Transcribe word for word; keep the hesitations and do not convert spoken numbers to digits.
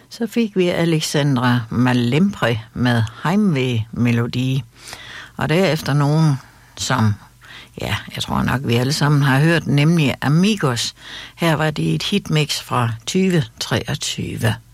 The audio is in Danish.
Så fik vi Alexandra Malempre med Heimweh-melodi. Og derefter nogen, som, ja, jeg tror nok, vi alle sammen har hørt, nemlig Amigos. Her var det et hitmix fra tyve treogtyve.